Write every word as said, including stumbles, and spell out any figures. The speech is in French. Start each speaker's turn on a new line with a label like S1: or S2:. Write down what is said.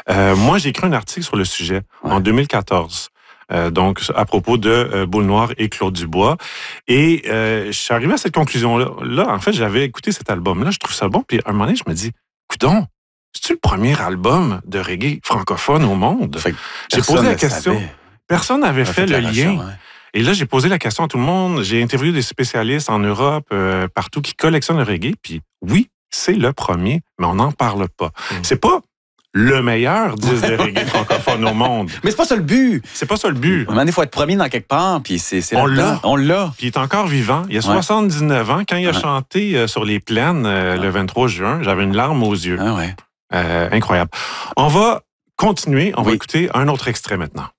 S1: Euh, moi, j'ai écrit un article sur le sujet ouais. en deux mille quatorze. Euh, donc, à propos de euh, Boule Noire et Claude Dubois. Et euh, je suis arrivé à cette conclusion-là. Là, en fait, j'avais écouté cet album-là, je trouve ça bon. Puis à un moment donné, je me dis, coudonc, c'est-tu le premier album de reggae francophone au monde? J'ai posé la question. Savait. Personne n'avait fait, fait le lien. Ouais. Et là, j'ai posé la question à tout le monde. J'ai interviewé des spécialistes en Europe, euh, partout, qui collectionnent le reggae. Puis oui, c'est le premier, mais on n'en parle pas. Mm. C'est pas le meilleur disque de reggae francophone au monde.
S2: Mais c'est pas ça le but.
S1: C'est pas ça le but.
S2: Il faut être premier dans quelque part, puis c'est, c'est
S1: On l'a.
S2: On l'a.
S1: Puis il est encore vivant. Il a soixante-dix-neuf ouais. ans. Quand il a ouais. chanté euh, sur les plaines euh, ouais. le vingt-trois juin, j'avais une larme aux yeux.
S2: Ah ouais.
S1: Euh, incroyable. On va continuer. On oui. va écouter un autre extrait maintenant.